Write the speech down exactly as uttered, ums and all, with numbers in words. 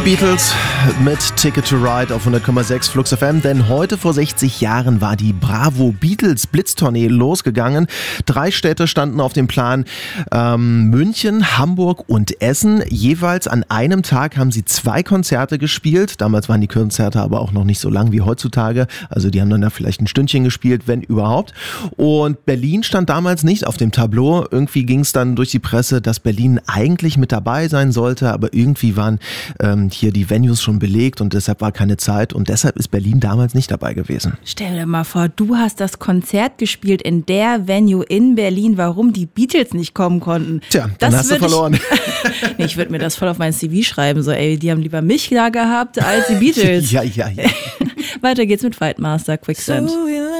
Beatles mit Ticket to Ride auf hundert Komma sechs Flux F M, denn heute vor sechzig Jahren war die Bravo Beatles Blitztournee losgegangen. Drei Städte standen auf dem Plan, ähm, München, Hamburg und Essen. Jeweils an einem Tag haben sie zwei Konzerte gespielt. Damals waren die Konzerte aber auch noch nicht so lang wie heutzutage. Also die haben dann da vielleicht ein Stündchen gespielt, wenn überhaupt. Und Berlin stand damals nicht auf dem Tableau. Irgendwie ging es dann durch die Presse, dass Berlin eigentlich mit dabei sein sollte, aber irgendwie waren ähm, hier die Venues schon belegt und deshalb war keine Zeit und deshalb ist Berlin damals nicht dabei gewesen. Stell dir mal vor, du hast das Konzert gespielt in der Venue in Berlin, warum die Beatles nicht kommen konnten. Tja, dann das hast du verloren. Ich, nee, ich würde mir das voll auf mein C V schreiben, so ey, die haben lieber mich da gehabt als die Beatles. ja, ja, ja. Weiter geht's mit Fightmaster Quicksand. So